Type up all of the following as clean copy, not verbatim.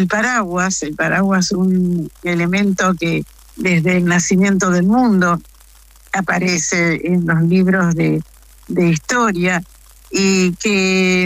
El paraguas, un elemento que desde el nacimiento del mundo aparece en los libros de historia y que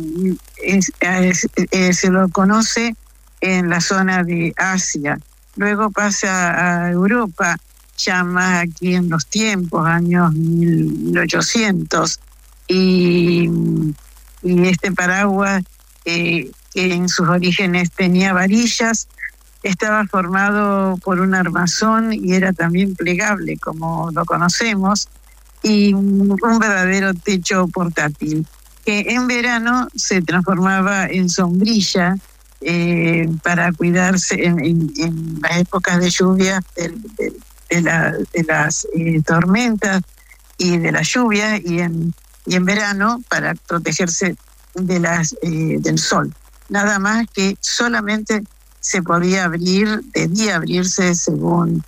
se lo conoce en la zona de Asia. Luego pasa a Europa, ya más aquí en los tiempos, años 1800, y este paraguas, que en sus orígenes tenía varillas, estaba formado por un armazón y era también plegable, como lo conocemos, y un verdadero techo portátil, que en verano se transformaba en sombrilla para cuidarse en las épocas de lluvia de las tormentas y de la lluvia, y en verano para protegerse del sol. Nada más que solamente se podía debía abrirse según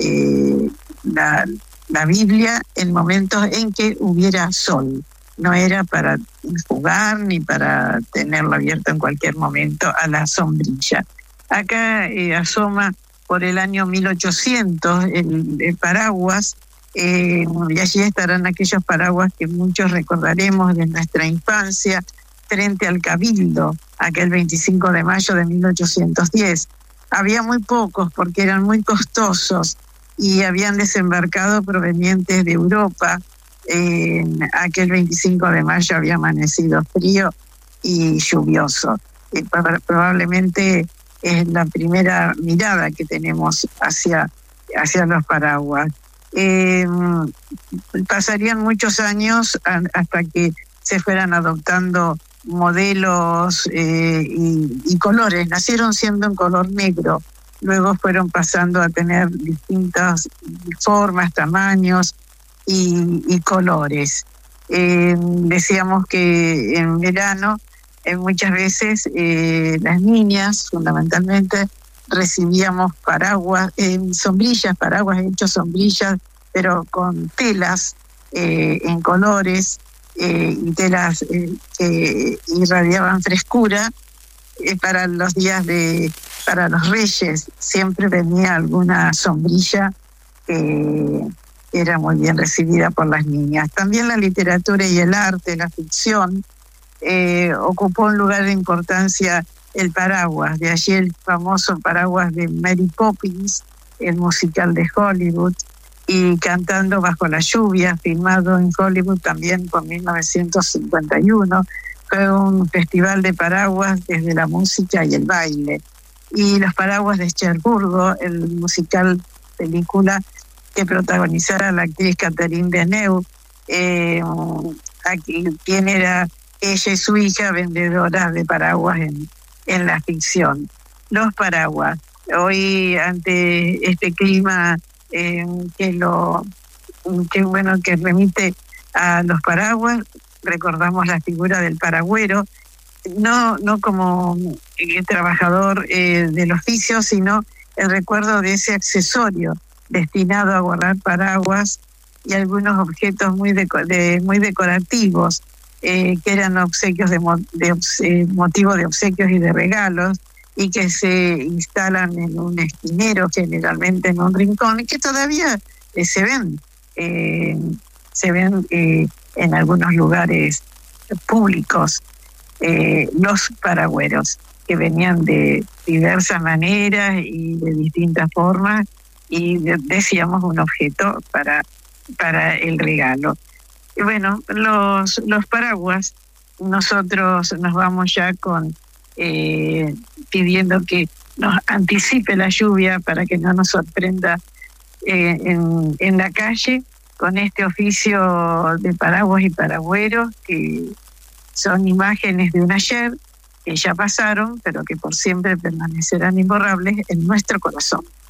la Biblia en momentos en que hubiera sol. No era para jugar ni para tenerlo abierto en cualquier momento a la sombrilla. Acá asoma por el año 1800 el paraguas, y allí estarán aquellos paraguas que muchos recordaremos de nuestra infancia, frente al Cabildo, aquel 25 de mayo de 1810. Había muy pocos porque eran muy costosos y habían desembarcado provenientes de Europa. Aquel 25 de mayo había amanecido frío y lluvioso. Probablemente es la primera mirada que tenemos hacia los paraguas. Pasarían muchos años hasta que se fueran adoptando modelos y colores. Nacieron siendo en color negro, luego fueron pasando a tener distintas formas, tamaños y colores. Decíamos que en verano muchas veces las niñas fundamentalmente recibíamos paraguas hechos sombrillas, pero con telas en colores, y telas que irradiaban frescura. Para los días para los Reyes siempre venía alguna sombrilla que era muy bien recibida por las niñas. También la literatura y el arte, la ficción, ocupó un lugar de importancia el paraguas. De allí el famoso paraguas de Mary Poppins, el musical de Hollywood, y Cantando bajo la lluvia, filmado en Hollywood también por 1951. Fue un festival de paraguas desde la música y el baile. Y Los paraguas de Cherburgo, el musical película que protagonizara la actriz Catherine Deneuve, quien era ella y su hija vendedoras de paraguas en la ficción. Los paraguas. Hoy, ante este clima que remite a los paraguas, recordamos la figura del paragüero, no como trabajador del oficio, sino el recuerdo de ese accesorio destinado a guardar paraguas y algunos objetos muy decorativos, que eran obsequios motivo de obsequios y de regalos, y que se instalan en un esquinero, generalmente en un rincón, y que todavía se ven en algunos lugares públicos, los paragüeros, que venían de diversas maneras y de distintas formas, y decíamos un objeto para el regalo. Y bueno, los paraguas, nosotros nos vamos ya pidiendo que nos anticipe la lluvia para que no nos sorprenda en la calle, con este oficio de paraguas y paragüeros, que son imágenes de un ayer que ya pasaron, pero que por siempre permanecerán imborrables en nuestro corazón.